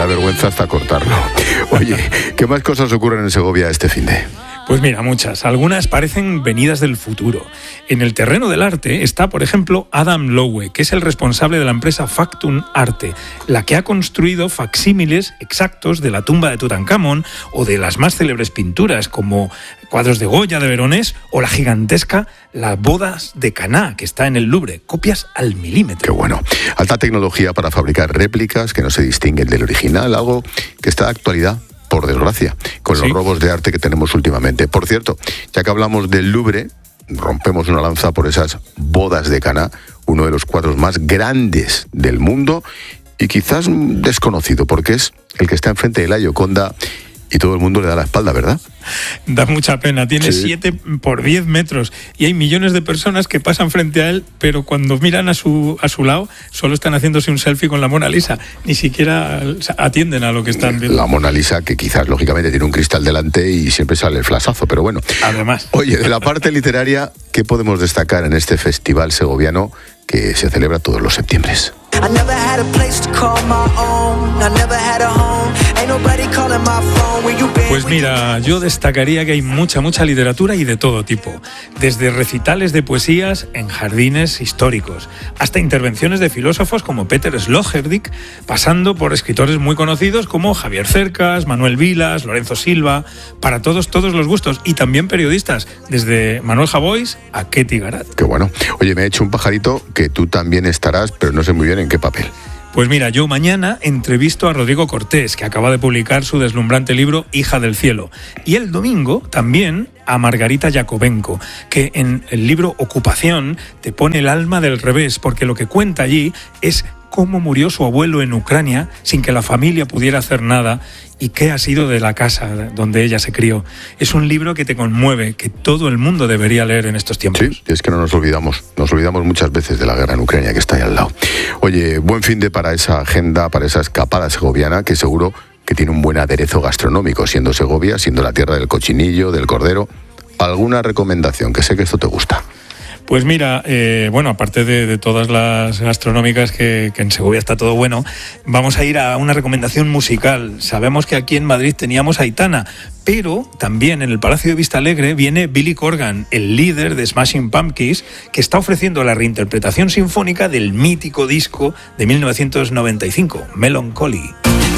da vergüenza hasta cortarlo. Oye, ¿qué más cosas ocurren en Segovia este finde? Pues mira, muchas. Algunas parecen venidas del futuro. En el terreno del arte está, por ejemplo, Adam Lowe, que es el responsable de la empresa Factum Arte, la que ha construido facsímiles exactos de la tumba de Tutankamón o de las más célebres pinturas, como cuadros de Goya de Veronés o la gigantesca Las bodas de Caná, que está en el Louvre. Copias al milímetro. Qué bueno. Alta tecnología para fabricar réplicas que no se distinguen del original, algo que está de actualidad, por desgracia, con los robos de arte que tenemos últimamente. Por cierto, ya que hablamos del Louvre, rompemos una lanza por esas bodas de Caná, uno de los cuadros más grandes del mundo y quizás desconocido, porque es el que está enfrente de la Gioconda y todo el mundo le da la espalda, ¿verdad? Da mucha pena, tiene 7 por 10 metros y hay millones de personas que pasan frente a él, pero cuando miran a su lado solo están haciéndose un selfie con la Mona Lisa, ni siquiera atienden a lo que están viendo. La Mona Lisa, que quizás lógicamente tiene un cristal delante y siempre sale el flashazo, pero bueno. Además. Oye, de la parte literaria, ¿qué podemos destacar en este festival segoviano que se celebra todos los septiembres? Pues mira, yo destacaría que hay mucha literatura y de todo tipo, desde recitales de poesías en jardines históricos, hasta intervenciones de filósofos como Peter Sloterdijk, pasando por escritores muy conocidos como Javier Cercas, Manuel Vilas, Lorenzo Silva, para todos los gustos, y también periodistas, desde Manuel Javois a Ketty Garat. Qué bueno. Oye, me he hecho un pajarito que tú también estarás, pero no sé muy bien en qué papel. Pues mira, yo mañana entrevisto a Rodrigo Cortés, que acaba de publicar su deslumbrante libro Hija del Cielo. Y el domingo también a Margarita Yakovenko, que en el libro Ocupación te pone el alma del revés, porque lo que cuenta allí es cómo murió su abuelo en Ucrania sin que la familia pudiera hacer nada y qué ha sido de la casa donde ella se crió. Es un libro que te conmueve, que todo el mundo debería leer en estos tiempos. Sí, es que no nos olvidamos muchas veces de la guerra en Ucrania que está ahí al lado. Oye, buen fin de para esa agenda, para esa escapada segoviana, que seguro que tiene un buen aderezo gastronómico, siendo Segovia, siendo la tierra del cochinillo, del cordero. ¿Alguna recomendación? Que sé que esto te gusta. Pues mira, aparte de todas las gastronómicas, que en Segovia está todo bueno, vamos a ir a una recomendación musical. Sabemos que aquí en Madrid teníamos a Aitana, pero también en el Palacio de Vistalegre viene Billy Corgan, el líder de Smashing Pumpkins, que está ofreciendo la reinterpretación sinfónica del mítico disco de 1995, Melancholy.